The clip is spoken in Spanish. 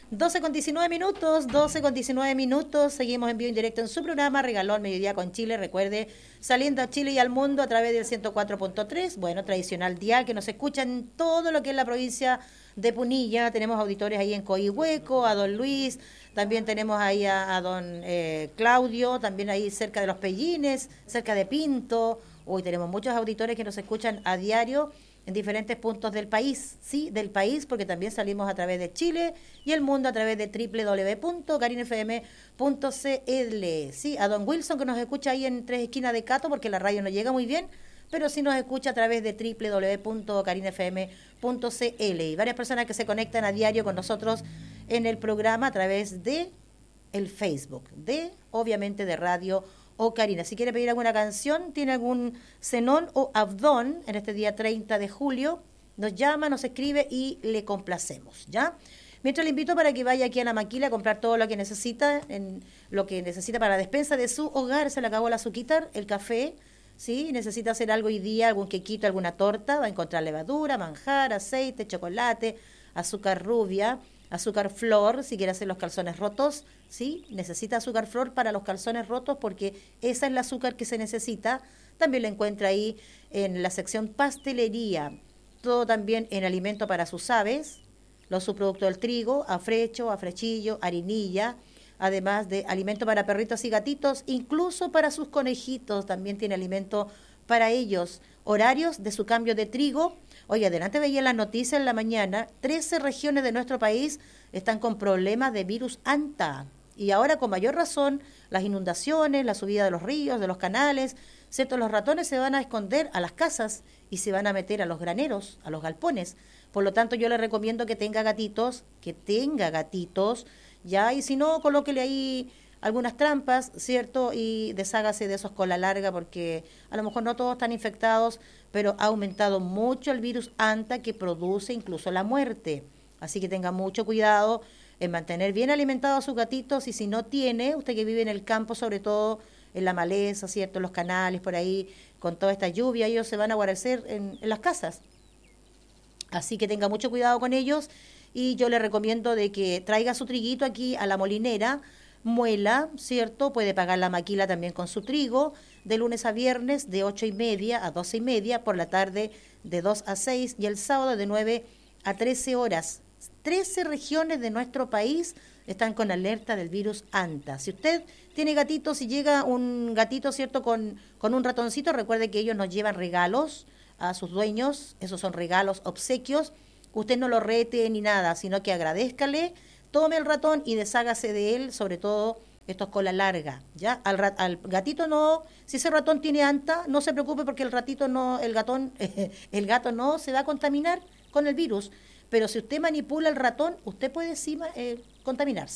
12:19, 12:19, seguimos en vivo en directo en su programa Regaló al Mediodía con Chile. Recuerde, saliendo a Chile y al mundo a través del 104.3, bueno, tradicional dial, que nos escuchan en todo lo que es la provincia de Punilla. Tenemos auditores ahí en Coihueco, a don Luis, también tenemos ahí a don Claudio, también ahí cerca de Los Pellines, cerca de Pinto. Hoy tenemos muchos auditores que nos escuchan a diario en diferentes puntos del país, sí, del país, porque también salimos a través de Chile y el mundo a través de www.carinfm.cl. Sí, a don Wilson que nos escucha ahí en Tres Esquinas de Cato, porque la radio no llega muy bien, pero sí nos escucha a través de www.carinfm.cl. Y varias personas que se conectan a diario con nosotros en el programa a través de el Facebook, obviamente de Radio Ocarina. Si quiere pedir alguna canción, tiene algún cenón o abdón en este día 30 de julio, nos llama, nos escribe y le complacemos, ¿ya? Mientras le invito para que vaya aquí a la maquila a comprar todo lo que necesita, lo que necesita para la despensa de su hogar. Se le acabó el azuquitar, el café, ¿sí? Necesita hacer algo hoy día, algún quequito, alguna torta, va a encontrar levadura, manjar, aceite, chocolate, azúcar rubia, azúcar flor, si quiere hacer los calzones rotos, ¿sí? Necesita azúcar flor para los calzones rotos porque esa es el azúcar que se necesita. También lo encuentra ahí en la sección pastelería. Todo también en alimento para sus aves, los subproductos del trigo, afrecho, afrechillo, harinilla, además de alimento para perritos y gatitos, incluso para sus conejitos también tiene alimento para ellos. Horarios de su cambio de trigo. Oye, adelante veía las noticias en la mañana, 13 regiones de nuestro país están con problemas de virus Anta. Y ahora con mayor razón, las inundaciones, la subida de los ríos, de los canales, ¿cierto? Los ratones se van a esconder a las casas y se van a meter a los graneros, a los galpones. Por lo tanto, yo le recomiendo que tenga gatitos, ya, y si no, colóquele ahí algunas trampas, ¿cierto? Y deshágase de esos cola larga porque a lo mejor no todos están infectados, pero ha aumentado mucho el virus Anta que produce incluso la muerte. Así que tenga mucho cuidado en mantener bien alimentados a sus gatitos y si no tiene, usted que vive en el campo, sobre todo en la maleza, ¿cierto? En los canales, por ahí, con toda esta lluvia, ellos se van a guarecer en las casas. Así que tenga mucho cuidado con ellos y yo le recomiendo de que traiga su triguito aquí a la molinera, muela, ¿cierto? Puede pagar la maquila también con su trigo, de lunes a viernes de 8:30 a 12:30, por la tarde de 2 a 6 y el sábado de 9 a 13 horas. 13 regiones de nuestro país están con alerta del virus Anta. Si usted tiene gatitos y llega un gatito, ¿cierto?, con un ratoncito, recuerde que ellos nos llevan regalos a sus dueños, esos son regalos, obsequios. Usted no lo rete ni nada, sino que agradézcale, tome el ratón y deshágase de él, sobre todo estos cola larga, ¿ya? Al gatito no, si ese ratón tiene anta, no se preocupe porque el ratito no, el gato no se va a contaminar con el virus, pero si usted manipula el ratón, usted puede sí contaminarse.